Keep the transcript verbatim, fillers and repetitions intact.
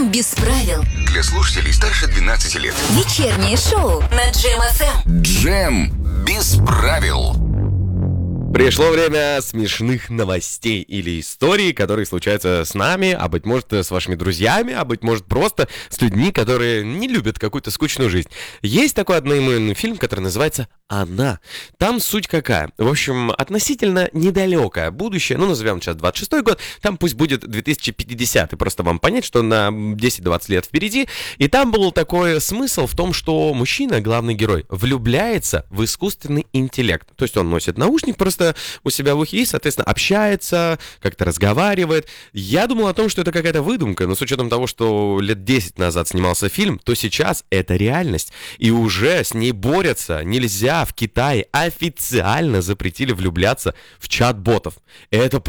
Без правил. Для слушателей старше двенадцати лет. Вечернее шоу на Джем эф эм. Джем без правил. Пришло время смешных новостей или историй, которые случаются с нами, а быть может с вашими друзьями, а быть может просто с людьми, которые не любят какую-то скучную жизнь. Есть такой одноименный фильм, который называется «Она». Там суть какая? В общем, относительно недалекое будущее, ну назовем сейчас двадцать шестой год, там пусть будет две тысячи пятидесятый, просто вам понять, что на десять-двадцать лет впереди. И там был такой смысл в том, что мужчина, главный герой, влюбляется в искусственный интеллект. То есть он носит наушник просто у себя в ухе и, соответственно, общается, как-то разговаривает. Я думал о том, что это какая-то выдумка, но с учетом того, что лет десять назад снимался фильм, то сейчас это реальность. И уже с ней борются. Нельзя, в Китае официально запретили влюбляться в чат-ботов. Это